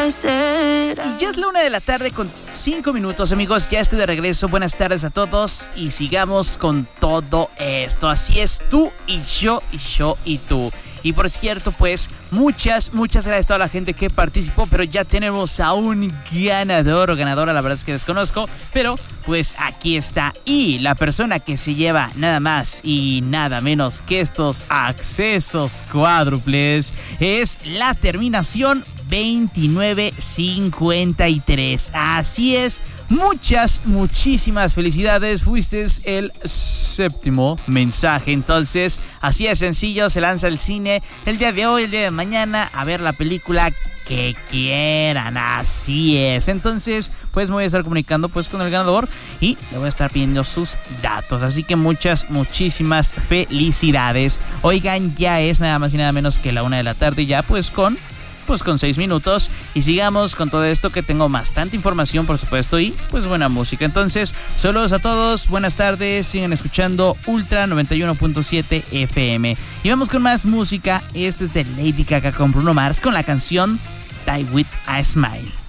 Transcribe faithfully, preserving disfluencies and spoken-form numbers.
¿qué será? Y ya es la una de la tarde con cinco minutos, amigos. Ya estoy de regreso. Buenas tardes a todos. Y sigamos con todo esto. Así es, tú y yo, y yo y tú. Y por cierto, pues, muchas, muchas gracias a toda la gente que participó, pero ya tenemos a un ganador o ganadora, la verdad es que desconozco, pero pues aquí está. Y la persona que se lleva nada más y nada menos que estos accesos cuádruples es la terminación veintinueve cincuenta y tres. Así es. Muchas, muchísimas felicidades. Fuiste el séptimo mensaje. Entonces, así de sencillo, se lanza al cine el día de hoy, el día de mañana, a ver la película que quieran. Así es. Entonces, pues me voy a estar comunicando pues con el ganador y le voy a estar pidiendo sus datos. Así que muchas, muchísimas felicidades. Oigan, ya es nada más y nada menos que la una de la tarde, ya pues con... pues con seis minutos y sigamos con todo esto que tengo bastante información, por supuesto, y pues buena música. Entonces, saludos a todos, buenas tardes, sigan escuchando Ultra noventa y uno punto siete F M. Y vamos con más música. Esto es de Lady Gaga con Bruno Mars con la canción Die With A Smile.